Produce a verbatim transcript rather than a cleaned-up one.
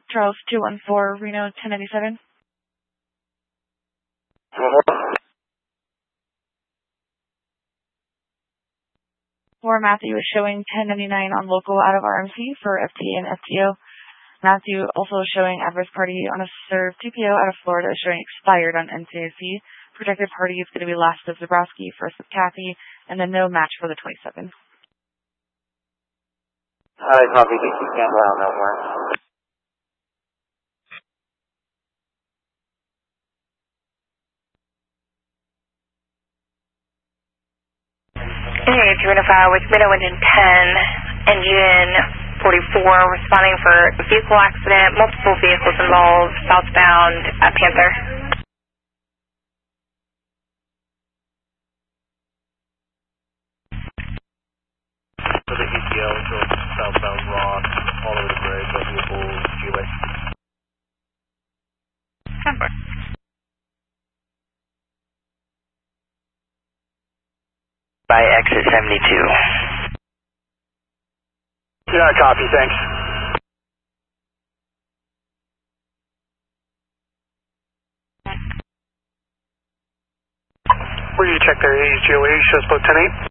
Charles two one four, Reno ten ninety-seven. For Matthew is showing ten ninety-nine on local out of R M C for F T A and F T O. Matthew also showing adverse party on a serve T P O out of Florida is showing expired on N C A C. Protected party is going to be last of Zabrowski, first of Kathy, and then no match for the twenty-seven. Hi, copy. D C Campbell out, no more. Hey, it's Reno five with Reno Engine ten, Engine forty-four, responding for vehicle accident, multiple vehicles involved, southbound at Panther. For the E T L, so southbound Rock, all over the bridge, all vehicles, G-Way. Number. By exit seventy-two. Yeah, copy, thanks. Where do you check there? G O A shows both ten eight.